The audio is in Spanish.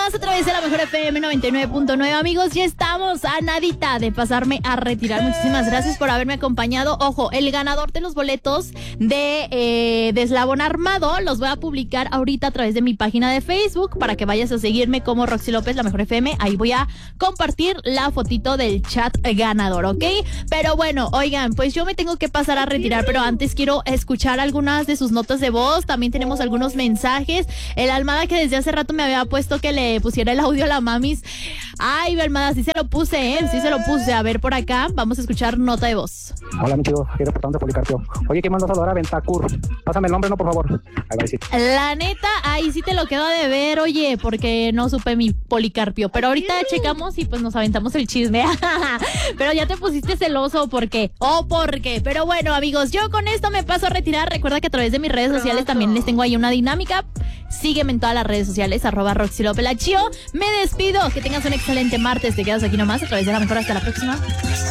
más a través de la mejor FM 99.9, amigos. Ya estamos a nadita de pasarme a retirar. Muchísimas gracias por haberme acompañado. Ojo, el ganador de los boletos de Eslabón Armado los voy a publicar ahorita a través de mi página de Facebook para que vayas a seguirme como Roxy López, la mejor FM. Ahí voy a compartir la fotito del chat ganador, ¿ok? Pero bueno, oigan, pues yo me tengo que pasar a retirar, pero antes quiero escuchar algunas de sus notas de voz. También tenemos algunos mensajes. El Almada, que desde hace rato me había puesto que le pusiera el audio a la mamis. Ay, Almada, sí se lo puse, sí se lo puse. A ver, por acá, vamos a escuchar nota de voz. Hola, mi chico, aquí reportando Policarpio. Oye, ¿quién mandó a saludar a Ventacur? Pásame el nombre, no, por favor. Ahí va, sí. La neta, ahí sí te lo quedo de ver, oye, porque no supe mi Policarpio. Pero ahorita checamos y pues nos aventamos el chisme. Pero ya te pusiste celoso, ¿por qué? ¿Por qué? Pero bueno, amigos, yo con esto me paso a retirar. Recuerda que a través de mis redes sociales también les tengo ahí una dinámica. Sígueme en todas las redes sociales, @RoxyLopelachio. Me despido, que tengas un excelente martes. Te quedas aquí nomás a través de la mejor. Hasta la próxima.